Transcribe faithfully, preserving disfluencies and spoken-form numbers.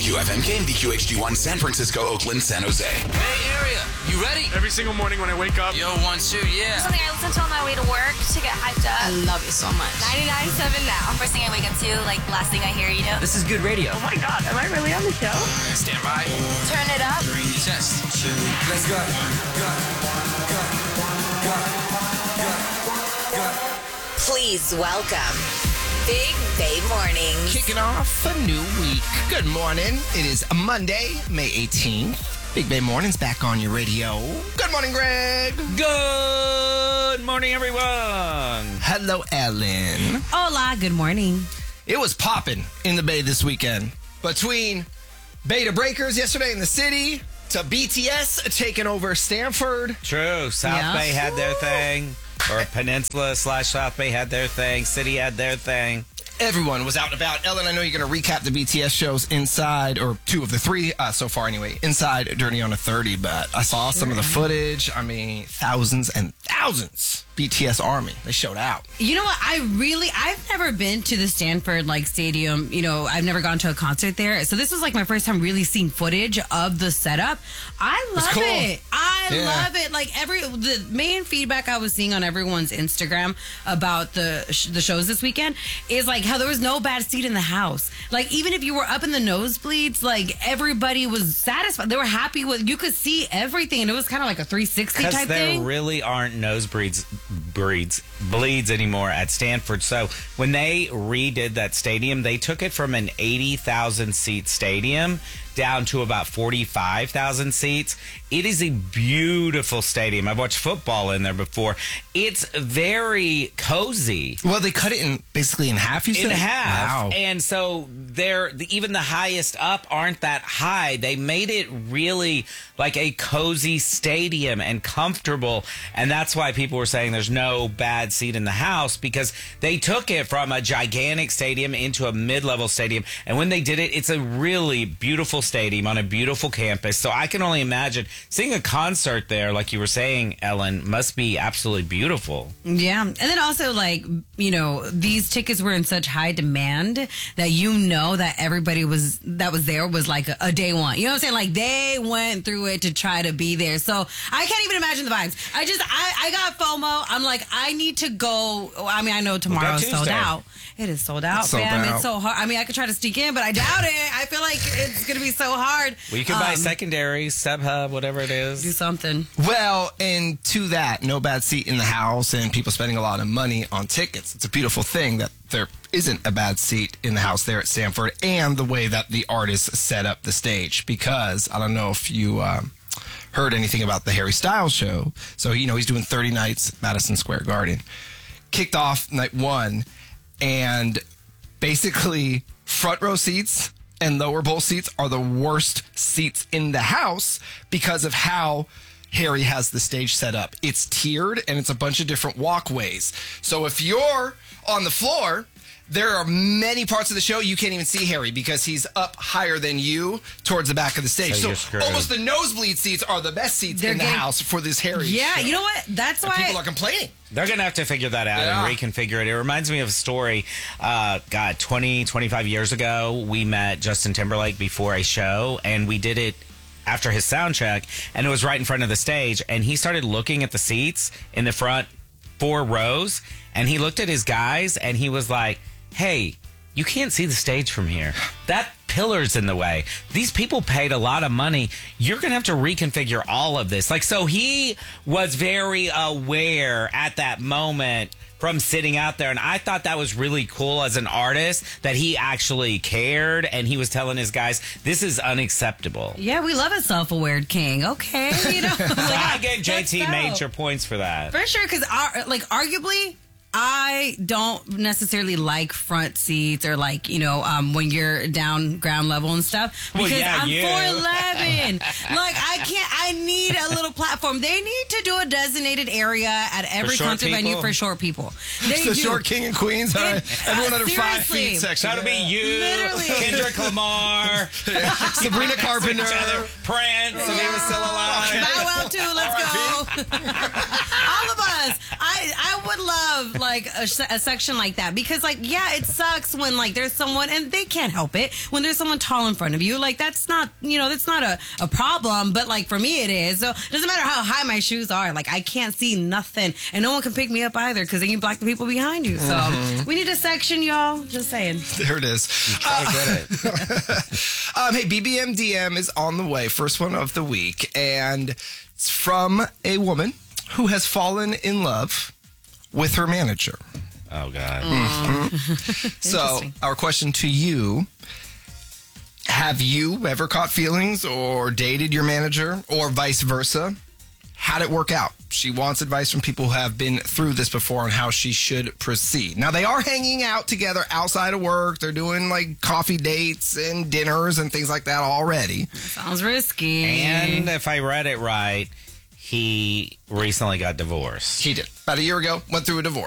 Q F M game, V Q H D one, San Francisco, Oakland, San Jose. Bay Area, you ready? Every single morning when I wake up. Yo, one, two, yeah. Something I listen to on my way to work to get hyped up. I love it so much. ninety-nine point seven now. First thing I wake up to, like, last thing I hear, you know? This is good radio. Oh my God, am I really on the show? Stand by. Turn it up. Test. Let's go. Go. Go. Go. Go. Go. Please welcome Big Bay Mornings. Kicking off a new week. Good morning. It is Monday, May eighteenth. Big Bay Mornings back on your radio. Good morning, Greg. Good morning, everyone. Hello, Ellen. Hola, good morning. It was popping in the Bay this weekend. Between Beta Breakers yesterday in the city to B T S taking over Stanford. True. South Yeah. Bay had their thing. Or Peninsula slash South Bay had their thing. City had their thing. Everyone was out and about. Ellen, I know you're going to recap the B T S shows inside, or two of the three uh, so far anyway, inside Dirty on a thirty, but I saw some of the footage. I mean, thousands and thousands. B T S Army. They showed out. You know what? I really, I've never been to the Stanford like stadium. You know, I've never gone to a concert there. So this was like my first time really seeing footage of the setup. I love cool. it. I Yeah. love it. Like every, the main feedback I was seeing on everyone's Instagram about the sh- the shows this weekend is like how there was no bad seat in the house. Like even if you were up in the nosebleeds, like everybody was satisfied. They were happy with, you could see everything. And it was kind of like a three sixty Because type there thing. really aren't nosebleeds breeds bleeds anymore at Stanford. So when they redid that stadium, they took it from an eighty thousand seat stadium down to about forty-five thousand seats. It is a beautiful stadium. I've watched football in there before. It's very cozy. Well, they cut it in basically in half, you said? In half. Wow. And so they're the, even the highest up aren't that high. They made it really like a cozy stadium and comfortable. And that's why people were saying there's no bad seat in the house, because they took it from a gigantic stadium into a mid-level stadium. And when they did it, it's a really beautiful stadium on a beautiful campus. So I can only imagine seeing a concert there, like you were saying, Ellen, must be absolutely beautiful. Yeah. And then also, like, you know, these tickets were in such high demand that you know that everybody was that was there was like a, a day one. You know what I'm saying? Like, they went through it to try to be there. So I can't even imagine the vibes. I just, I, I got FOMO. I'm like, I need to go. I mean, I know tomorrow's sold Tuesday. out. It is sold out, It's sold fam. out. It's so hard. I mean, I could try to sneak in, but I doubt it. I feel like it's going to be so hard. Well, you can buy Um, secondary, StubHub, whatever it is. Do something. Well, and to that, no bad seat in the house and people spending a lot of money on tickets. It's a beautiful thing that there isn't a bad seat in the house there at Stanford, and the way that the artists set up the stage. Because I don't know if you um, heard anything about the Harry Styles show. So, you know, he's doing thirty nights at Madison Square Garden. Kicked off night one, and basically front row seats and lower bowl seats are the worst seats in the house because of how Harry has the stage set up. It's tiered and it's a bunch of different walkways. So if you're on the floor, there are many parts of the show you can't even see Harry because he's up higher than you towards the back of the stage. So So, you're screwed. almost the nosebleed seats are the best seats They're in the getting- house for this Harry Yeah, show. you know what? That's And why. people are complaining. They're going to have to figure that out Yeah. and reconfigure it. It reminds me of a story, uh, God, twenty, twenty-five years ago. We met Justin Timberlake before a show, and we did it after his sound check, and it was right in front of the stage. And he started looking at the seats in the front four rows, and he looked at his guys, and he was like, hey, you can't see the stage from here. That pillar's in the way. These people paid a lot of money. You're going to have to reconfigure all of this. Like, so he was very aware at that moment from sitting out there. And I thought that was really cool as an artist, that he actually cared and he was telling his guys, this is unacceptable. Yeah, we love a self-aware king. Okay, you know. So I gave J T Let's go. major points for that. For sure, because like arguably, I don't necessarily like front seats or like, you know, um, when you're down ground level and stuff. Well, Because yeah, I'm you. four eleven. Like, I can't, I need a little platform. They need to do a designated area at every short concert venue people? for short people. They It's the do. short king and queens. All right. It- Everyone under five seriously. feet section. That'll be you, Literally. Kendrick Lamar, Sabrina Carpenter. Prince, if he was still alive. Bow Wow too. Let's go. All of us. I I would love like a, a section like that because, like, yeah, it sucks when like there's someone and they can't help it when there's someone tall in front of you. Like that's not, you know, that's not a, a problem. But like for me, it is. So it doesn't matter how high my shoes are. Like I can't see nothing, and no one can pick me up either because then you block the people behind you. So Mhm. we need a section, y'all. Just saying. There it is. Uh, um, hey, B B M D M is on the way. First one of the week. And it's from a woman who has fallen in love with her manager. Oh, God. Mhm. So, our question to you, have you ever caught feelings or dated your manager or vice versa? How'd it work out? She wants advice from people who have been through this before on how she should proceed. Now, they are hanging out together outside of work. They're doing like coffee dates and dinners and things like that already. Sounds risky. And if I read it right, he recently got divorced. He did. About a year ago, went through a divorce.